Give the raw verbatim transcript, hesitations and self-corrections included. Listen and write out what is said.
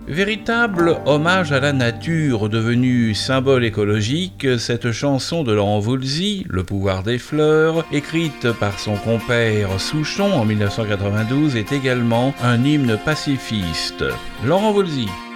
Véritable hommage à la nature, devenue symbole écologique, cette chanson de Laurent Voulzy, Le pouvoir des fleurs, écrite par son compère Souchon en mille neuf cent quatre-vingt-douze, est également un hymne pacifiste. Laurent Voulzy.